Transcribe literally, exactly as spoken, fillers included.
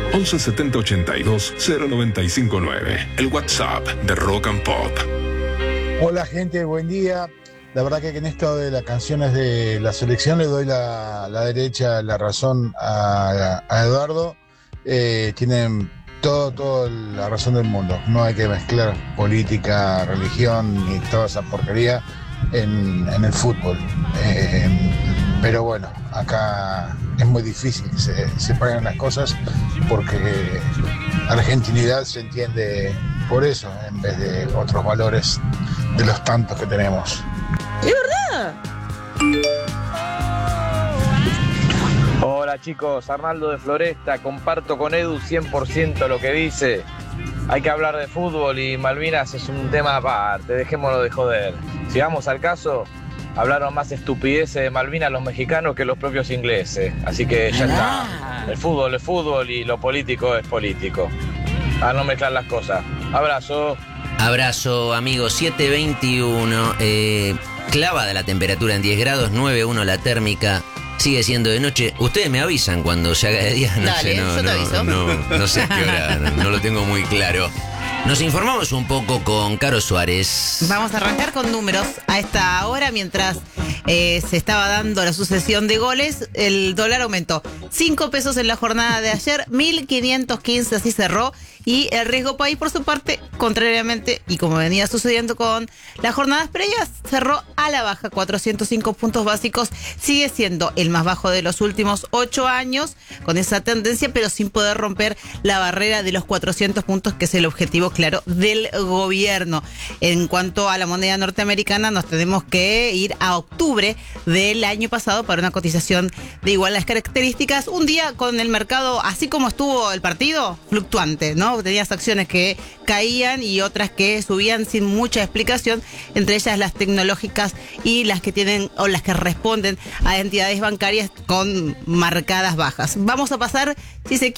once setenta ochenta y dos cero noventa y cinco nueve. El WhatsApp de Rock and Pop. Hola gente, buen día. La verdad que en esto de las canciones de la selección le doy la, la derecha, la razón a, a Eduardo. Eh, tienen todo, toda la razón del mundo. No hay que mezclar política, religión ni toda esa porquería en, en el fútbol. Eh, pero bueno, acá es muy difícil que se separen las cosas porque argentinidad se entiende por eso en vez de otros valores de los tantos que tenemos. ¿Es verdad? Hola chicos, Arnaldo de Floresta, comparto con Edu cien por ciento lo que dice. Hay que hablar de fútbol y Malvinas es un tema aparte, dejémoslo de joder. Si vamos al caso, hablaron más estupideces de Malvinas los mexicanos que los propios ingleses. Así que ya está, el fútbol es fútbol y lo político es político. A no mezclar las cosas. Abrazo. Abrazo, amigo. siete veintiuno. Eh, clavada la temperatura en diez grados, nueve uno la térmica. Sigue siendo de noche. Ustedes me avisan cuando se haga de día. No Dale, sé, no, yo te no, aviso. no, no sé a qué hora. No, no lo tengo muy claro. Nos informamos un poco con Caro Suárez. Vamos a arrancar con números a esta hora. Mientras eh, se estaba dando la sucesión de goles, el dólar aumentó cinco pesos en la jornada de ayer, mil quinientos quince, así cerró. Y el riesgo país, por su parte, contrariamente, y como venía sucediendo con las jornadas previas, cerró a la baja, cuatrocientos cinco puntos básicos. Sigue siendo el más bajo de los últimos ocho años, con esa tendencia, pero sin poder romper la barrera de los cuatrocientos puntos, que es el objetivo claro del gobierno. En cuanto a la moneda norteamericana, nos tenemos que ir a octubre del año pasado para una cotización de iguales características. Un día con el mercado, así como estuvo el partido, fluctuante, ¿no? Tenías acciones que caían y otras que subían sin mucha explicación, entre ellas las tecnológicas y las que tienen o las que responden a entidades bancarias con marcadas bajas. Vamos a pasar, si se